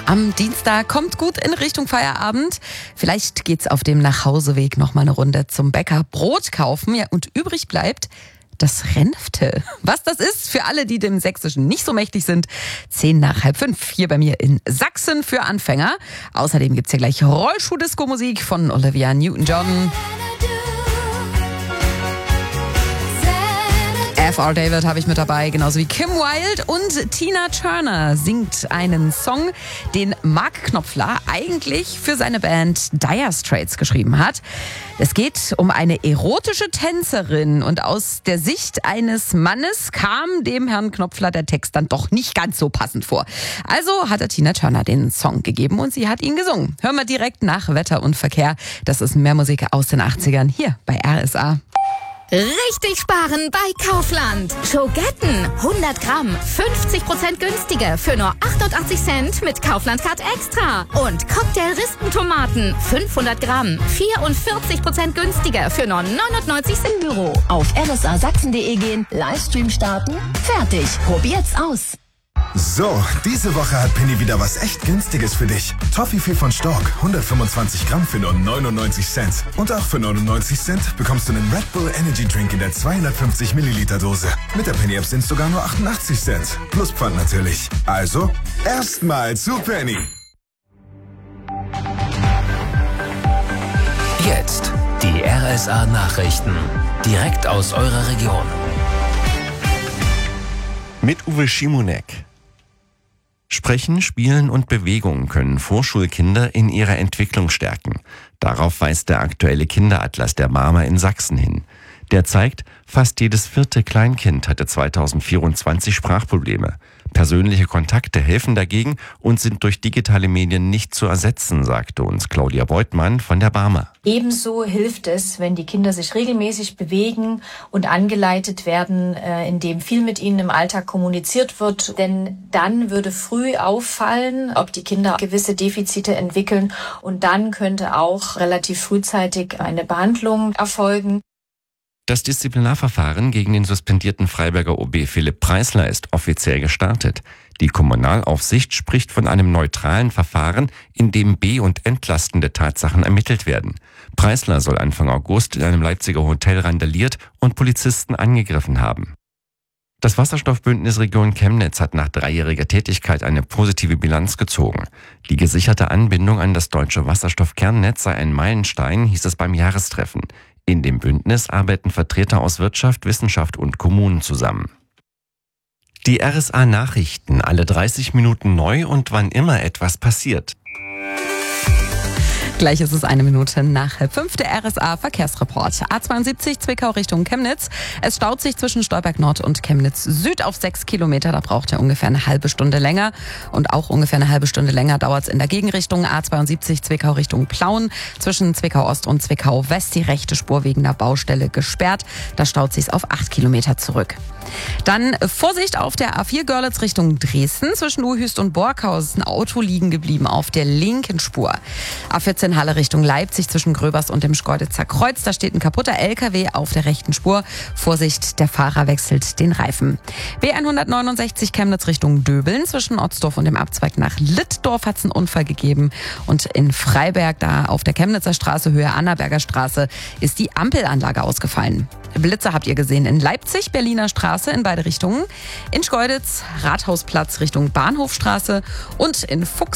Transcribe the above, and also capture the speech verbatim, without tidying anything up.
am Dienstag. Kommt gut in Richtung Feierabend. Vielleicht geht's auf dem Nachhauseweg noch mal eine Runde zum Bäcker Brot kaufen. Ja, und übrig bleibt das Renfte. Was das ist, für alle, die dem Sächsischen nicht so mächtig sind, zehn nach halb fünf hier bei mir in Sachsen für Anfänger. Außerdem gibt's hier gleich Rollschuh-Disco-Musik von Olivia Newton-John. F R. David habe ich mit dabei, genauso wie Kim Wilde, und Tina Turner singt einen Song, den Mark Knopfler eigentlich für seine Band Dire Straits geschrieben hat. Es geht um eine erotische Tänzerin, und aus der Sicht eines Mannes kam dem Herrn Knopfler der Text dann doch nicht ganz so passend vor. Also hat er Tina Turner den Song gegeben und sie hat ihn gesungen. Hören wir direkt nach Wetter und Verkehr. Das ist mehr Musik aus den achtzigern hier bei R S A. Richtig sparen bei Kaufland. Schogetten hundert Gramm, fünfzig Prozent günstiger für nur achtundachtzig Cent mit Kaufland Card Extra. Und Cocktail-Rispentomaten fünfhundert Gramm, vierundvierzig Prozent günstiger für nur neunundneunzig Cent. Im Büro auf r s a sachsen punkt d e gehen, Livestream starten, fertig. Probiert's aus. So, diese Woche hat Penny wieder was echt Günstiges für dich. Toffifee von Stork, hundertfünfundzwanzig Gramm für nur neunundneunzig Cent. Und auch für neunundneunzig Cent bekommst du einen Red Bull Energy Drink in der zweihundertfünfzig Milliliter Dose. Mit der Penny App sind es sogar nur achtundachtzig Cent. Plus Pfand natürlich. Also, erstmal zu Penny. Jetzt die R S A Nachrichten. Direkt aus eurer Region. Mit Uwe Schimonek. Sprechen, Spielen und Bewegung können Vorschulkinder in ihrer Entwicklung stärken. Darauf weist der aktuelle Kinderatlas der Barmer in Sachsen hin. Der zeigt, fast jedes vierte Kleinkind hatte zweitausendvierundzwanzig Sprachprobleme. Persönliche Kontakte helfen dagegen und sind durch digitale Medien nicht zu ersetzen, sagte uns Claudia Beutmann von der Barmer. Ebenso hilft es, wenn die Kinder sich regelmäßig bewegen und angeleitet werden, indem viel mit ihnen im Alltag kommuniziert wird. Denn dann würde früh auffallen, ob die Kinder gewisse Defizite entwickeln, und dann könnte auch relativ frühzeitig eine Behandlung erfolgen. Das Disziplinarverfahren gegen den suspendierten Freiberger O B Philipp Preisler ist offiziell gestartet. Die Kommunalaufsicht spricht von einem neutralen Verfahren, in dem be- und entlastende Tatsachen ermittelt werden. Preisler soll Anfang August in einem Leipziger Hotel randaliert und Polizisten angegriffen haben. Das Wasserstoffbündnis Region Chemnitz hat nach dreijähriger Tätigkeit eine positive Bilanz gezogen. Die gesicherte Anbindung an das deutsche Wasserstoffkernnetz sei ein Meilenstein, hieß es beim Jahrestreffen. In dem Bündnis arbeiten Vertreter aus Wirtschaft, Wissenschaft und Kommunen zusammen. Die R S A Nachrichten, alle dreißig Minuten neu und wann immer etwas passiert. Gleich ist es eine Minute nach halb fünf, der R S A Verkehrsreport. A zweiundsiebzig Zwickau Richtung Chemnitz. Es staut sich zwischen Stolberg Nord und Chemnitz Süd auf sechs Kilometer. Da braucht ihr ungefähr eine halbe Stunde länger. Und auch ungefähr eine halbe Stunde länger dauert es in der Gegenrichtung. A zweiundsiebzig Zwickau Richtung Plauen. Zwischen Zwickau Ost und Zwickau West die rechte Spur wegen der Baustelle gesperrt. Da staut sich auf acht Kilometer zurück. Dann Vorsicht auf der A vier Görlitz Richtung Dresden. Zwischen Uhüst und Borkau ist ein Auto liegen geblieben auf der linken Spur. A vierzehn Halle Richtung Leipzig zwischen Gröbers und dem Schkeuditzer Kreuz. Da steht ein kaputter L K W auf der rechten Spur. Vorsicht, der Fahrer wechselt den Reifen. B hundertneunundsechzig Chemnitz Richtung Döbeln. Zwischen Otzdorf und dem Abzweig nach Littdorf hat es einen Unfall gegeben. Und in Freiberg, da auf der Chemnitzer Straße, Höhe Annaberger Straße, ist die Ampelanlage ausgefallen. Blitze habt ihr gesehen in Leipzig, Berliner Straße in beide Richtungen. In Schkeuditz, Rathausplatz Richtung Bahnhofstraße und in Fuchs